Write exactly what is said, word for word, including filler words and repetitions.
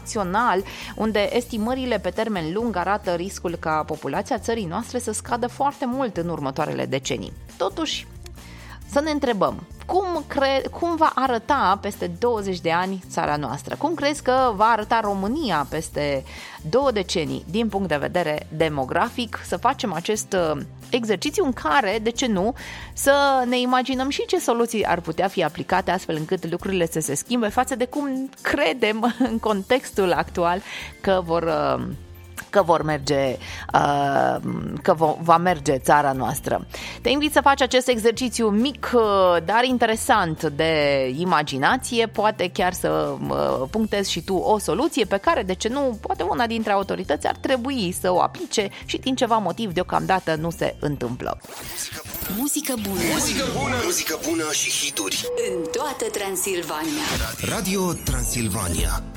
național, unde estimările pe termen lung arată riscul ca populația țării noastre să scadă foarte mult în următoarele decenii. Totuși, să ne întrebăm, cum, cre- cum va arăta peste douăzeci de ani țara noastră? Cum crezi că va arăta România peste două decenii din punct de vedere demografic? Să facem acest exercițiu în care, de ce nu, să ne imaginăm și ce soluții ar putea fi aplicate astfel încât lucrurile să se schimbe față de cum credem în contextul actual că vor... că vor merge, că va merge țara noastră. Te invit să faci acest exercițiu mic, dar interesant de imaginație, poate chiar să punctezi și tu o soluție pe care, de ce nu, poate una dintre autorități ar trebui să o aplice și din ceva motiv deocamdată nu se întâmplă. Muzică bună. Muzică bună, muzică bună și hituri în toată Transilvania. Radio Transilvania.